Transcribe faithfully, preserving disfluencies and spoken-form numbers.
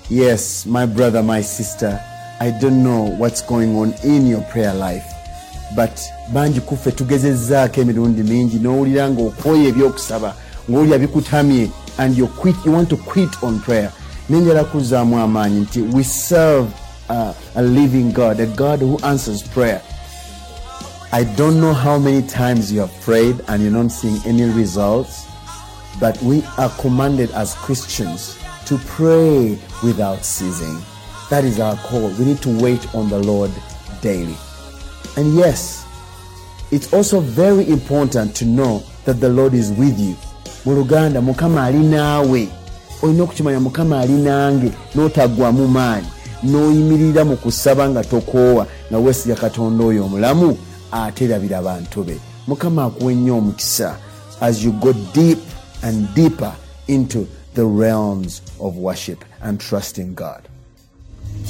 Yes, my brother, my sister, I don't know what's going on in your prayer life, but banji kufe tugezezzaako emirundi mingi n'owulira ng'okwoye ebyokusaba ng'owulira bikutamye and you quit, you want to quit on prayer. Nenjala kuzzaamu amaanyi nti we serve uh, a living God, a God who answers prayer. I don't know how many times you have prayed and you're not seeing any results, but we are commanded as Christians to pray without ceasing. That is our call. We need to wait on the Lord daily. And yes, it's also very important to know that the Lord is with you. Mu Luganda, Mukama ali naawe. Olina okukimanya Mukama ali nange n'otagwamu maanyi n'oyimirira mu kusaba nga tokoowa nga weesiga Katonda oyo omulamu aterabira abantu be. Mukama akuwe nnyo omukisa as you go deep and deeper into the realms of worship and trust in God.